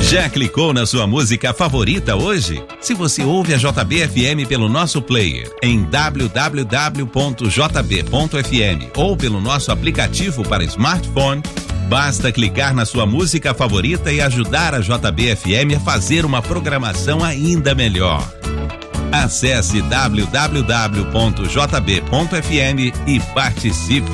Já clicou na sua música favorita hoje? Se você ouve a JB-FM pelo nosso player em www.jb.fm ou pelo nosso aplicativo para smartphone, basta clicar na sua música favorita e ajudar a JB-FM a fazer uma programação ainda melhor. Acesse www.jb.fm e participe.